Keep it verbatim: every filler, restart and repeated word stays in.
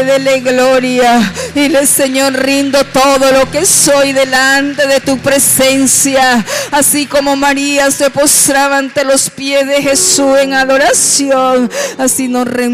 Dele gloria. Dile: Señor, rindo todo lo que soy delante de tu presencia. Así como María se postraba ante los pies de Jesús en adoración, así nos rendimos